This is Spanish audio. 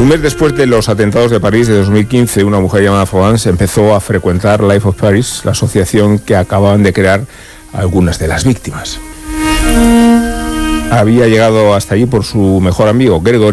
Un mes después de los atentados de París de 2015, una mujer llamada Florence empezó a frecuentar Life of Paris, la asociación que acababan de crear algunas de las víctimas. Había llegado hasta allí por su mejor amigo, Gregory,